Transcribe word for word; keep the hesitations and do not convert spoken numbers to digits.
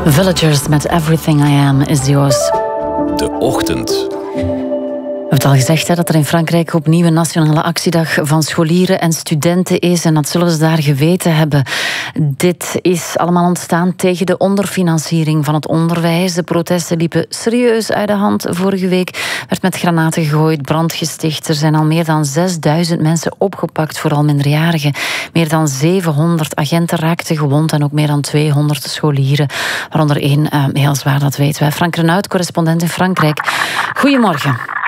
Villagers met Everything I Am is yours. De Ochtend. We hebben het al gezegd hè, dat er in Frankrijk opnieuw een nationale actiedag van scholieren en studenten is. En dat zullen ze daar geweten hebben. Dit is allemaal ontstaan tegen de onderfinanciering van het onderwijs. De protesten liepen serieus uit de hand. Vorige week werd met granaten gegooid, brand gesticht. Er zijn al meer dan zesduizend mensen opgepakt, vooral minderjarigen. Meer dan zevenhonderd agenten raakten gewond en ook meer dan tweehonderd scholieren. Waaronder één uh, heel zwaar, dat weten wij. Frank Renaud, correspondent in Frankrijk. Goedemorgen.